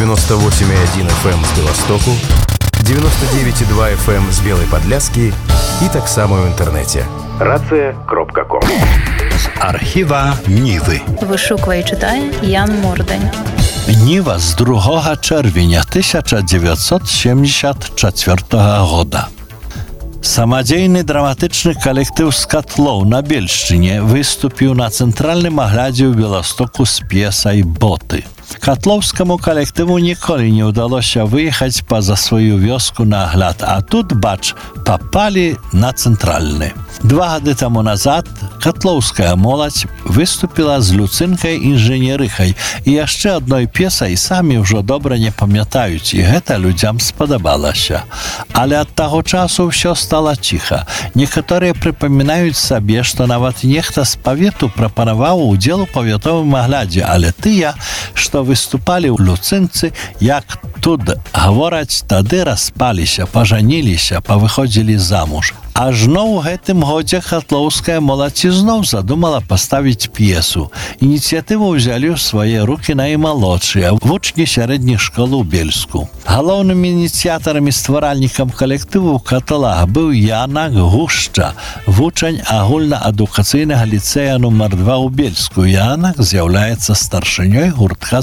98,1 FM з Беластоку, 99,2 FM з Белай Падляскі і таксама ў інтэрнэце. Рацыя.ком. З архіва Нівы. Вышуквае і чытае Ян Мордань. Ніва з 2 чэрвеня 1974 года. Самадзейны драматычны калектыў з Катлоў на Бельшчыне выступіў на цэнтральным аглядзе ў Беластоку з п'есай «Боты». Катлоўскаму калектыву ніколі не ўдалося выехаць па-за сваю вёску на агляд, а тут, бач, папалі на цэнтральны. 2 гады таму назад катлоўская моладзь выступіла з Люцынкай інжынерыхай і яшчэ адной п'есай, самі ўжо добра не памятаюць, і гэта людзям спадабалася. Але ад таго часу ўсё стала ціха. Некаторыя прыпамінаюць сабе, што нават нехта з павету прапанаваў удзел у павятовым аглядзе, але тыя, што выступалі ў Люцынцы, як тут гавораць, тады распаліся, пажаніліся, павыходзілі замуж. Ажно ў гэтым годзе катлоўская моладзь ізноў задумала паставіць п'есу. Ініцыятыву ўзялі ў свае рукі наймалодшыя, вучні сярэдніх школ у Бельску. Галоўным ініцыятарам і стваральнікам калектыву ў Катлах быў Янак Гушча, вучань агульнаадукацыйнага ліцэя нумар 2 ў Бельску. Янак з'яўляецца старшынёй гуртка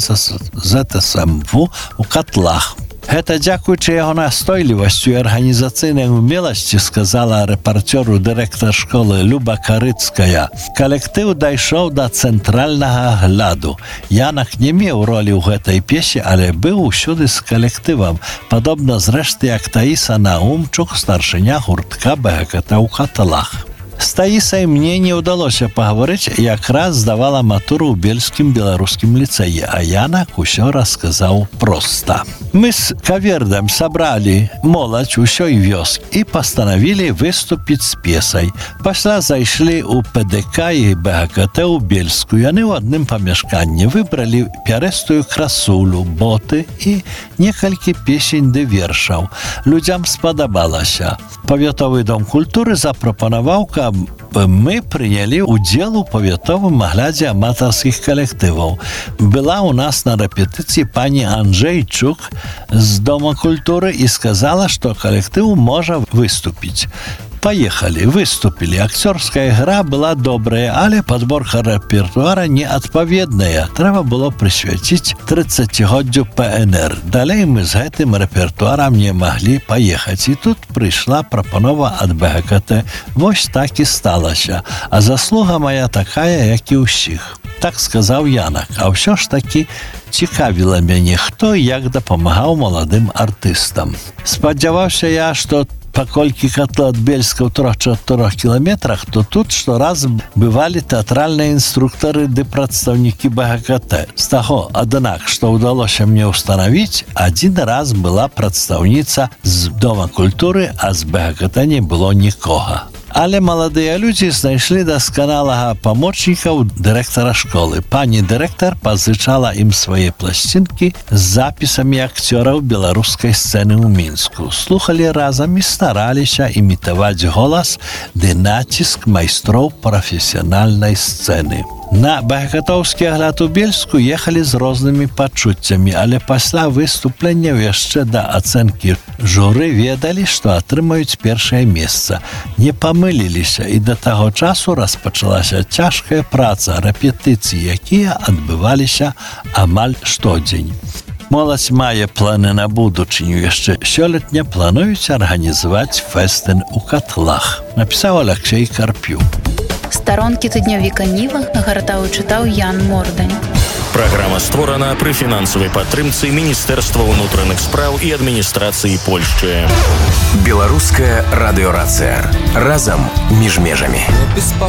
ЗТСМВ у Катлах. Гэта дзякуючы яго настойлівасцю і арганізацыйнай умеласці, сказала рэпарцёру дырэктар школы Люба Карыцкая. Калектыў дайшоў да цэнтральнага агляду. Янак не меў ролі ў гэтай п'есе, але быў усюды з калектывам, падобна зрэшты як Таіса Наумчук, старшыня гуртка БГКТ ў Катлах. З Таісай мне не ўдалося пагаварыць, якраз здавала матуру ў Бельскім беларускім ліцэі, а Янак усё расказаў проста. Мы з Кавердам сабралі моладзь усёй вёскі і пастанавілі выступіць з п'есай. Пасля зайшлі ў ПДК і БГКТ ў Бельску. Яны ў адным памяшканні выбралі пярэстую красулю, боты і некалькі песень ды вершаў. Людзям спадабалася. Павятовы дом культуры запрапанаваў, каб мы прынялі ўдзел у павятовым аглядзе аматарскіх калектываў. Была ў нас на рэпетыцыі пані Анджэйчук з Дома культуры і сказала, што калектыў можа выступіць. Паехалі, выступілі. Акцёрская ігра была добрая, але падборка рэпертуара неадпаведная. Трэба было прысвяціць 30годдзю ПНР. Далей мы з гэтым рэпертуарам не маглі паехаць. І тут прыйшла прапанова ад БГКТ. Вось так і сталася. А заслуга моя такая, як і ўсіх. Так сказаў Янак. А ўсё ж такі цікавіла мяне, хто і як дапамагаў маладым артыстам. Спадзяваўся я, што паколькі Катлы ад Бельска ў 3-4 кіламетрах, то тут штораз бывалі тэатральныя інструктары ды прадстаўнікі БГКТ. З таго, аднак, што ўдалося мне ўстанавіць, адзін раз была прадстаўніца з Дома культуры, а з БГКТ не было нікога. Але маладыя людзі знайшлі дасканалага памочніка ў дырэктара школы. Пані дырэктар пазычала ім свае пласцінкі з запісамі акцёраў беларускай сцэны ў Мінску. Слухалі разам і стараліся імітаваць голас ды націск майстроў прафесіянальнай сцэны. На БГКТовскі агляд у Бельску ехалі з рознымі пачуццямі, але пасля выступленняў яшчэ да ацэнкі журы ведалі, што атрымаюць першае месца. Не памыліліся, і да таго часу распачалася цяжкая праца, рэпетыцыі, якія адбываліся амаль штодзень. Моладзь мае планы на будучыню. Яшчэ сёлетня плануюць арганізаваць фэстын у Катлах. Напісаў Аляксей Карпюк. Старонкі тыднёвіка Ніва гартаў і чытаў Ян Мордань. Праграма створана пры фінансавай падтрымцы Міністэрства ўнутраных спраў і адміністрацыі Польшчы. Беларуская радыёрацыя. Разам між межамі.